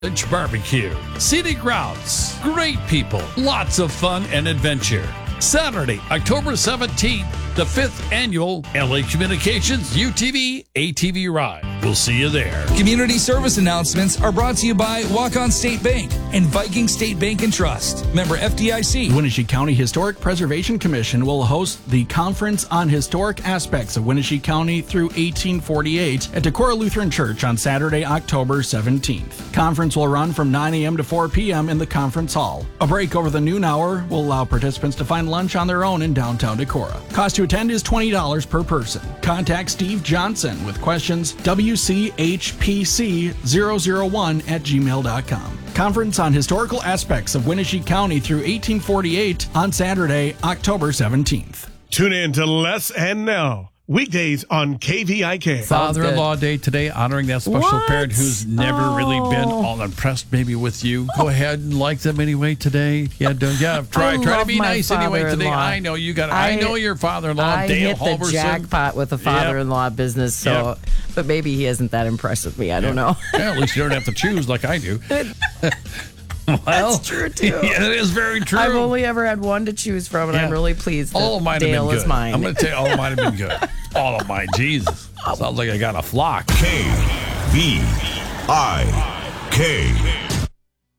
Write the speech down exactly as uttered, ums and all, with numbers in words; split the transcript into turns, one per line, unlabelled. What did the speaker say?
Lynch Barbecue, scenic routes, great people, lots of fun and adventure. Saturday, October seventeenth, the fifth annual L A Communications U T V A T V Ride. We'll see you there.
Community service announcements are brought to you by Walk-On State Bank and Viking State Bank and Trust. Member F D I C.
Wenatchee County Historic Preservation Commission will host the Conference on Historic Aspects of Wenatchee County through eighteen forty-eight at Decorah Lutheran Church on Saturday, October seventeenth. Conference will run from nine a.m. to four p.m. in the conference hall. A break over the noon hour will allow participants to find lunch on their own in downtown Decorah. Cost to attend is twenty dollars per person. Contact Steve Johnson with questions W C H P C zero zero one at gmail dot com. Conference on Historical Aspects of Wenatchee County through eighteen forty-eight on Saturday, October seventeenth.
Tune in to Les and Nell. Weekdays on K V I K.
Father-in-law Day today, honoring that special
What?
parent who's never
Oh.
really been all impressed maybe with you. Go ahead and like them anyway today. Yeah, do, yeah. Try,
I
try to
love
be
my
nice anyway today.
father-in-law.
I know you got. I,
I-
know your father-in-law,
I
Dale
hit the
Halverson.
jackpot with a father-in-law business, so
Yep.
but maybe he isn't that impressed with me. I don't know.
Yeah, at least you don't have to choose like I do. Well,
That's true too.
Yeah, it is very true.
I've only ever had one to choose from, and
Yeah.
I'm really pleased that
all of mine
Dale
have been
is
good.
mine.
I'm going to tell you, all of mine have been good. All of mine, Jesus. Sounds like I got a flock.
K V I K.